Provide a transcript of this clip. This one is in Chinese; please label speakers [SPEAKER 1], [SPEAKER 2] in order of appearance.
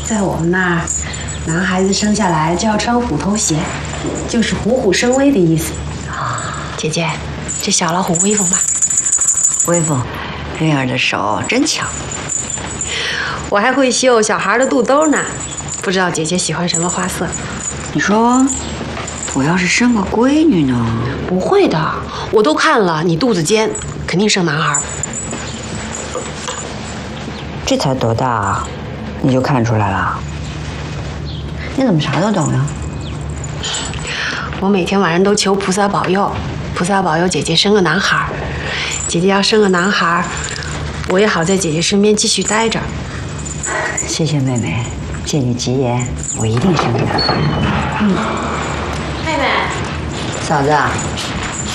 [SPEAKER 1] 在我们那儿，男孩子生下来就要穿虎头鞋，就是虎虎生威的意思。姐姐，这小老虎威风吧？
[SPEAKER 2] 威风，韵儿的手真巧。
[SPEAKER 1] 我还会绣小孩的肚兜呢，不知道姐姐喜欢什么花色？
[SPEAKER 2] 你说，我要是生个闺女呢？
[SPEAKER 1] 不会的，我都看了，你肚子尖，肯定生男孩。
[SPEAKER 2] 这才多大啊，你就看出来了？你怎么啥都懂呀？
[SPEAKER 1] 我每天晚上都求菩萨保佑，菩萨保佑姐姐生个男孩。姐姐要生个男孩，我也好在姐姐身边继续待着。
[SPEAKER 2] 谢谢妹妹，借你吉言，我一定生个男孩。
[SPEAKER 1] 妹妹，
[SPEAKER 2] 嫂子。